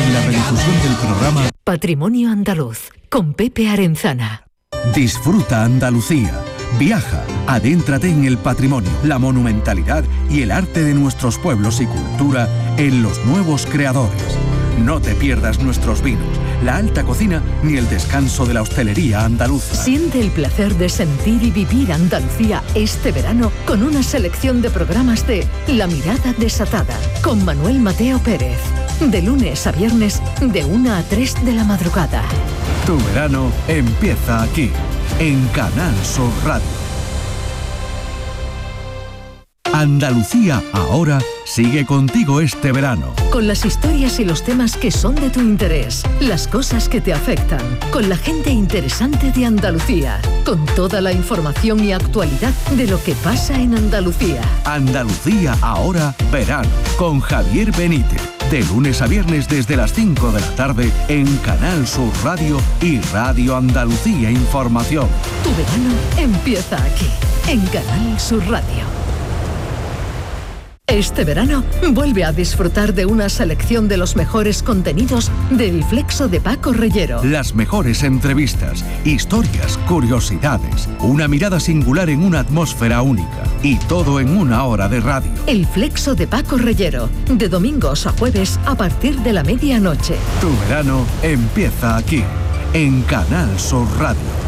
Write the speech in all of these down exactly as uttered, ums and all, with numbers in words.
en la redifusión del programa Patrimonio Andaluz, con Pepe Arenzana. Disfruta Andalucía. Viaja, adéntrate en el patrimonio, la monumentalidad y el arte de nuestros pueblos y cultura en Los Nuevos Creadores. No te pierdas nuestros vinos, la alta cocina ni el descanso de la hostelería andaluza. Siente el placer de sentir y vivir Andalucía este verano con una selección de programas de La Mirada Desatada, con Manuel Mateo Pérez. De lunes a viernes, de una a tres de la madrugada. Tu verano empieza aquí, en Canal Sur Radio. Andalucía Ahora sigue contigo este verano. Con las historias y los temas que son de tu interés, las cosas que te afectan, con la gente interesante de Andalucía, con toda la información y actualidad de lo que pasa en Andalucía. Andalucía Ahora Verano, con Javier Benítez. De lunes a viernes desde las cinco de la tarde en Canal Sur Radio y Radio Andalucía Información. Tu verano empieza aquí, en Canal Sur Radio. Este verano vuelve a disfrutar de una selección de los mejores contenidos del Flexo de Paco Reyero. Las mejores entrevistas, historias, curiosidades, una mirada singular en una atmósfera única y todo en una hora de radio. El Flexo de Paco Reyero, de domingos a jueves a partir de la medianoche. Tu verano empieza aquí, en Canal Sur Radio.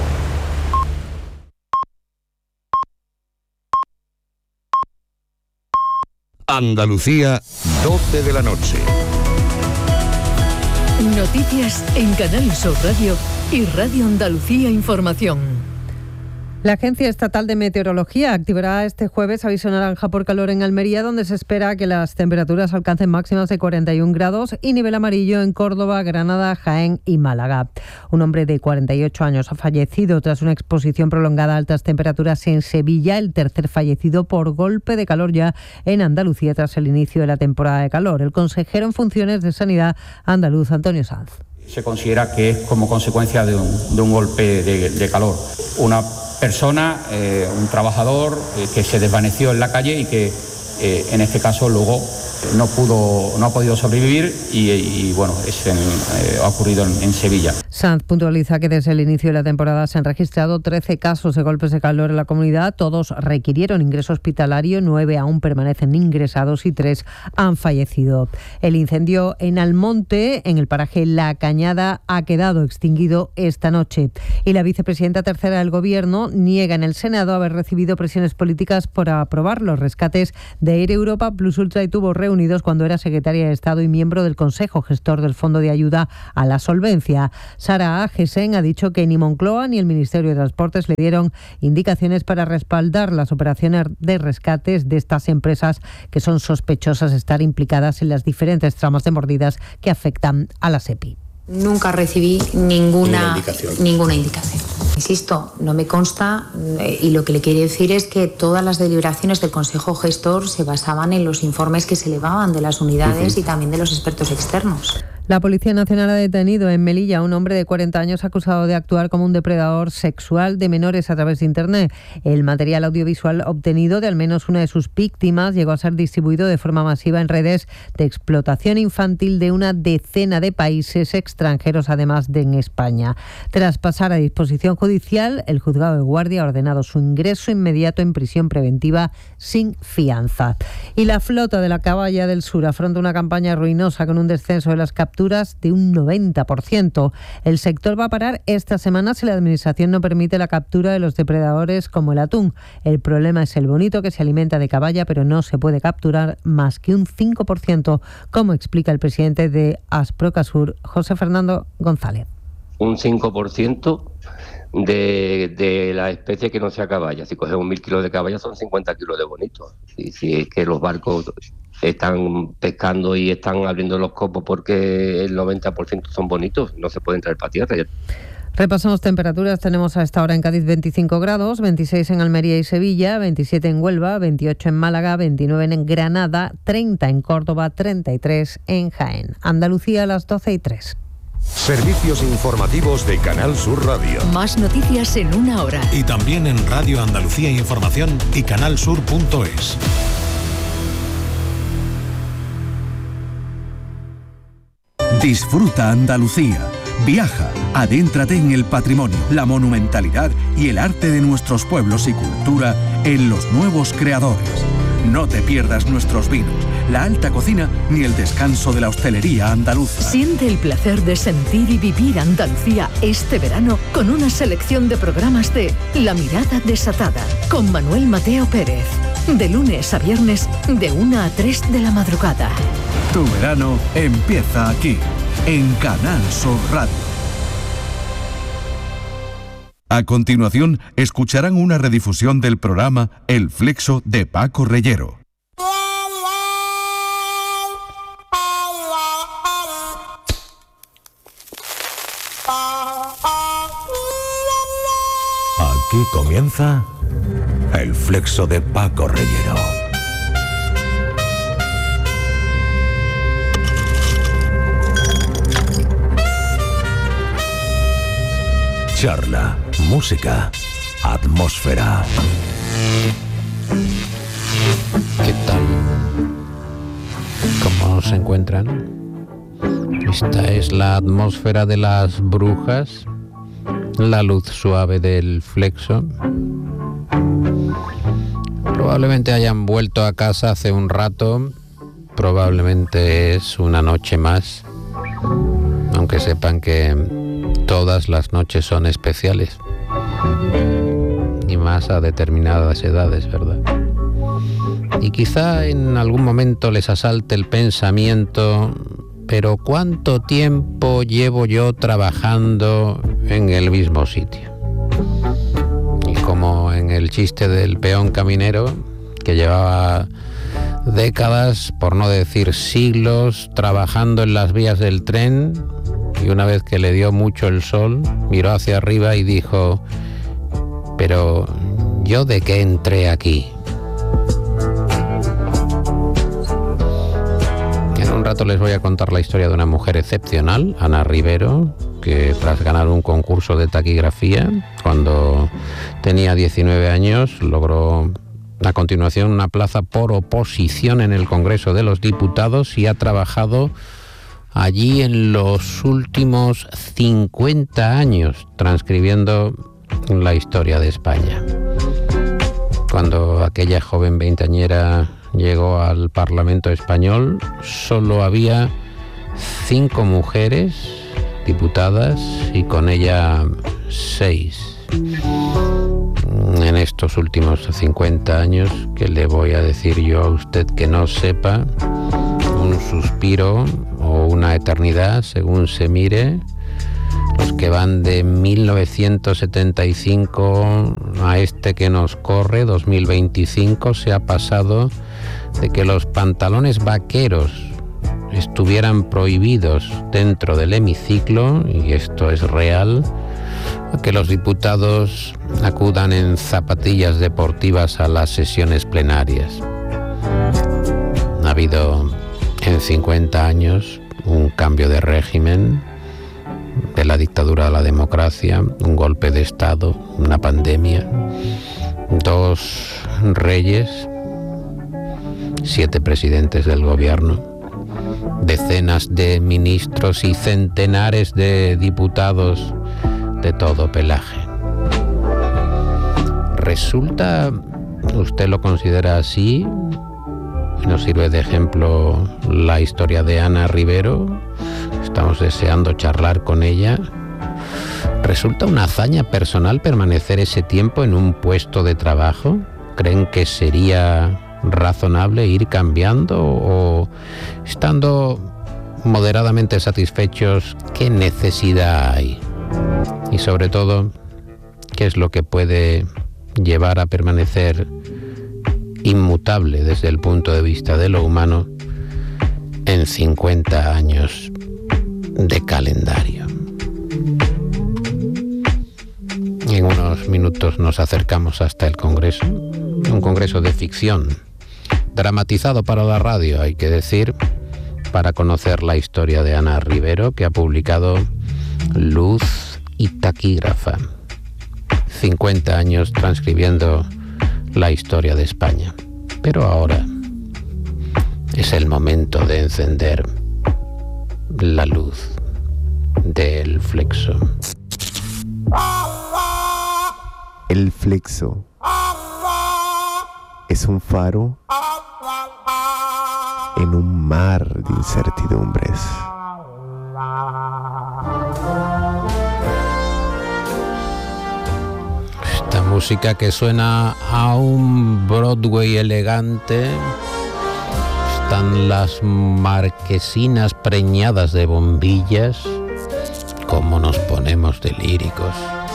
Andalucía, doce de la noche. Noticias en Canal Sur Radio y Radio Andalucía Información. La Agencia Estatal de Meteorología activará este jueves aviso naranja por calor en Almería, donde se espera que las temperaturas alcancen máximas de cuarenta y un grados, y nivel amarillo en Córdoba, Granada, Jaén y Málaga. Un hombre de cuarenta y ocho años ha fallecido tras una exposición prolongada a altas temperaturas en Sevilla, el tercer fallecido por golpe de calor ya en Andalucía tras el inicio de la temporada de calor. El consejero en funciones de Sanidad andaluz, Antonio Sanz. Se considera que es como consecuencia de un, de un golpe de, de calor. Una persona, eh, un trabajador eh, que se desvaneció en la calle y que eh, en este caso luego no pudo, no ha podido sobrevivir y, y bueno, es en, eh, ha ocurrido en, en Sevilla. Sanz puntualiza que desde el inicio de la temporada se han registrado trece casos de golpes de calor en la comunidad. Todos requirieron ingreso hospitalario, nueve aún permanecen ingresados y tres han fallecido. El incendio en Almonte, en el paraje La Cañada, ha quedado extinguido esta noche. Y la vicepresidenta tercera del Gobierno niega en el Senado haber recibido presiones políticas por aprobar los rescates de Air Europa, Plus Ultra y Tubos Reunidos cuando era secretaria de Estado y miembro del Consejo Gestor del Fondo de Ayuda a la Solvencia. Sara Agesen ha dicho que ni Moncloa ni el Ministerio de Transportes le dieron indicaciones para respaldar las operaciones de rescates de estas empresas que son sospechosas de estar implicadas en las diferentes tramas de mordidas que afectan a la SEPI. Nunca recibí ninguna indicación. ninguna indicación. Insisto, no me consta eh, y lo que le quiero decir es que todas las deliberaciones del Consejo Gestor se basaban en los informes que se elevaban de las unidades uh-huh. y también de los expertos externos. La Policía Nacional ha detenido en Melilla a un hombre de cuarenta años acusado de actuar como un depredador sexual de menores a través de Internet. El material audiovisual obtenido de al menos una de sus víctimas llegó a ser distribuido de forma masiva en redes de explotación infantil de una decena de países extranjeros, además de en España. Tras pasar a disposición judicial, el juzgado de guardia ha ordenado su ingreso inmediato en prisión preventiva sin fianza. Y la flota de la Caballa del Sur afronta una campaña ruinosa con un descenso de las capturas de un noventa por ciento. El sector va a parar esta semana si la Administración no permite la captura de los depredadores como el atún. El problema es el bonito, que se alimenta de caballa, pero no se puede capturar más que un cinco por ciento, como explica el presidente de Asprocasur, José Fernando González. Un cinco por ciento de, de la especie que no sea caballa. Si cogemos mil kilos de caballa son cincuenta kilos de bonito. Y si es que los barcos están pescando y están abriendo los copos porque el noventa por ciento son bonitos, no se pueden traer para tierra. Repasamos temperaturas. Tenemos a esta hora en Cádiz veinticinco grados, veintiséis en Almería y Sevilla, veintisiete en Huelva, veintiocho en Málaga, veintinueve en Granada, treinta en Córdoba, treinta y tres en Jaén. Andalucía a las doce y tres. Servicios informativos de Canal Sur Radio. Más noticias en una hora. Y también en Radio Andalucía Información y canal sur punto es. Disfruta Andalucía. Viaja, adéntrate en el patrimonio, la monumentalidad y el arte de nuestros pueblos y cultura en Los Nuevos Creadores. No te pierdas nuestros vinos, la alta cocina ni el descanso de la hostelería andaluza. Siente el placer de sentir y vivir Andalucía este verano con una selección de programas de La Mirada Desatada con Manuel Mateo Pérez. De lunes a viernes, de una a tres de la madrugada. Tu verano empieza aquí, en Canal Sur Radio. A continuación, escucharán una redifusión del programa El Flexo de Paco Reyero. Aquí comienza El Flexo de Paco Reyero. Charla, música, atmósfera. ¿Qué tal? ¿Cómo se encuentran? Esta es la atmósfera de las brujas, la luz suave del Flexo. Probablemente hayan vuelto a casa hace un rato, probablemente es una noche más, aunque sepan que todas las noches son especiales, y más a determinadas edades, ¿verdad? Y quizá en algún momento les asalte el pensamiento, pero ¿cuánto tiempo llevo yo trabajando en el mismo sitio? Y como en el chiste del peón caminero, que llevaba décadas, por no decir siglos, trabajando en las vías del tren, y una vez que le dio mucho el sol, miró hacia arriba y dijo: pero ¿yo de qué entré aquí? En un rato les voy a contar la historia de una mujer excepcional, Ana Rivero, que tras ganar un concurso de taquigrafía, cuando tenía diecinueve años, logró a continuación una plaza por oposición en el Congreso de los Diputados y ha trabajado allí en los últimos cincuenta años, transcribiendo la historia de España. Cuando aquella joven veinteañera llegó al Parlamento español, solo había cinco mujeres diputadas y con ella seis. En estos últimos cincuenta años, ¿qué le voy a decir yo a usted que no sepa? Un suspiro o una eternidad, según se mire. Los que van de mil novecientos setenta y cinco a este que nos corre, dos mil veinticinco, se ha pasado de que los pantalones vaqueros estuvieran prohibidos dentro del hemiciclo, y esto es real, a que los diputados acudan en zapatillas deportivas a las sesiones plenarias. Ha habido en cincuenta años un cambio de régimen, de la dictadura a la democracia, un golpe de Estado, una pandemia, dos reyes, siete presidentes del gobierno, decenas de ministros y centenares de diputados de todo pelaje. ¿Resulta, usted lo considera así? Nos sirve de ejemplo la historia de Ana Rivero. Estamos deseando charlar con ella. ¿Resulta una hazaña personal permanecer ese tiempo en un puesto de trabajo? ¿Creen que sería razonable ir cambiando o, estando moderadamente satisfechos, qué necesidad hay? Y sobre todo, ¿qué es lo que puede llevar a permanecer inmutable desde el punto de vista de lo humano en cincuenta años de calendario? En unos minutos nos acercamos hasta el Congreso, un Congreso de ficción, dramatizado para la radio, hay que decir, para conocer la historia de Ana Rivero, que ha publicado Luz y Taquígrafa, cincuenta años transcribiendo la historia de España. Pero ahora es el momento de encender la luz del flexo. El flexo es un faro en un mar de incertidumbres. Esta música que suena a un Broadway elegante. Están las marquesinas preñadas de bombillas. Cómo nos ponemos de líricos.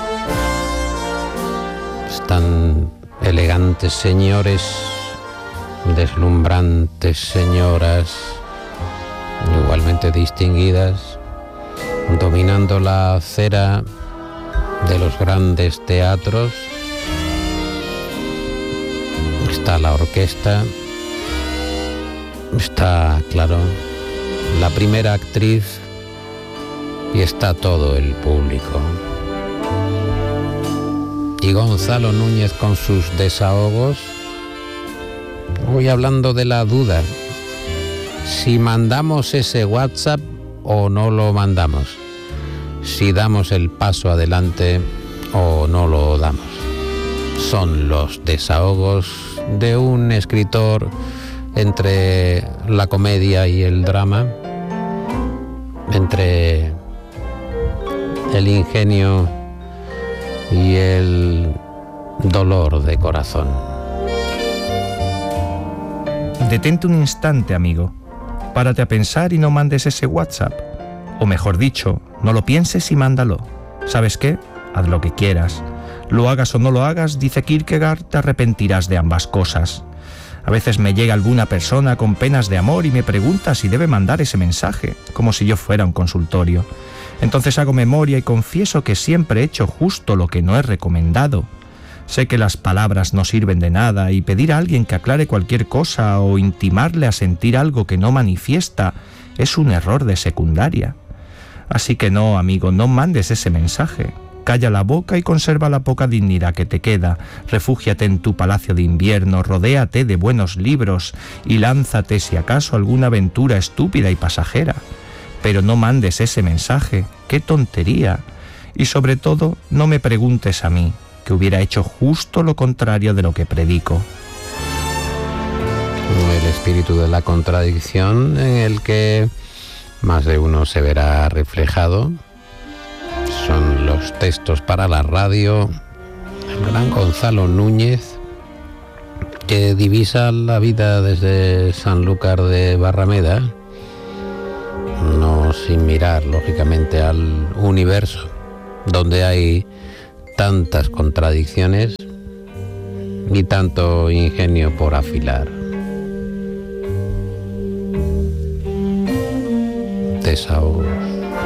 Están elegantes señores, deslumbrantes señoras, igualmente distinguidas, dominando la acera de los grandes teatros. Está la orquesta, está, claro, la primera actriz y está todo el público. Y Gonzalo Núñez con sus desahogos. Voy hablando de la duda, si mandamos ese WhatsApp o no lo mandamos, si damos el paso adelante o no lo damos. Son los desahogos de un escritor entre la comedia y el drama, entre el ingenio y el dolor de corazón. Detente un instante, amigo. Párate a pensar y no mandes ese WhatsApp. O mejor dicho, no lo pienses y mándalo. ¿Sabes qué? Haz lo que quieras. Lo hagas o no lo hagas, dice Kierkegaard, te arrepentirás de ambas cosas. A veces me llega alguna persona con penas de amor y me pregunta si debe mandar ese mensaje, como si yo fuera un consultorio. Entonces hago memoria y confieso que siempre he hecho justo lo que no he recomendado. Sé que las palabras no sirven de nada y pedir a alguien que aclare cualquier cosa o intimarle a sentir algo que no manifiesta es un error de secundaria. Así que no, amigo, no mandes ese mensaje. Calla la boca y conserva la poca dignidad que te queda. Refúgiate en tu palacio de invierno, rodéate de buenos libros y lánzate si acaso alguna aventura estúpida y pasajera. Pero no mandes ese mensaje. ¡Qué tontería! Y sobre todo, no me preguntes a mí, que hubiera hecho justo lo contrario de lo que predico. El espíritu de la contradicción en el que más de uno se verá reflejado son los textos para la radio. El gran Gonzalo Núñez, que divisa la vida desde Sanlúcar de Barrameda, no sin mirar lógicamente al universo donde hay tantas contradicciones y tanto ingenio por afilar. Desahogos.